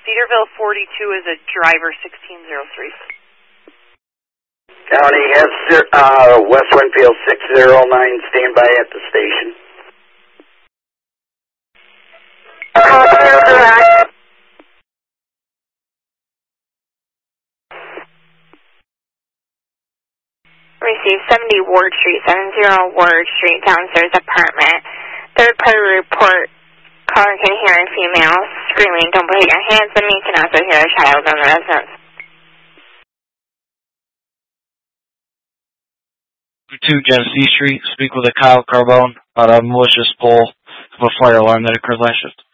Cedarville 42 is a driver 1603. County West Winfield 609, stand by at the station. Receive 70 Ward Street, 70 Ward Street, downstairs apartment. Third party report, caller can hear a female screaming, don't put your hands on me, can also hear a child in the residence. 2 Genesee Street, speak with a Kyle Carbone about a malicious pull of a fire alarm that occurred last shift.